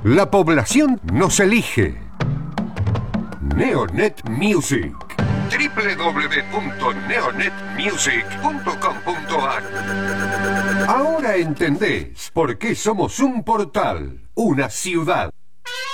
La población nos elige. Neonet Music. www.neonetmusic.com.ar. Ahora entendés por qué somos un portal, una ciudad.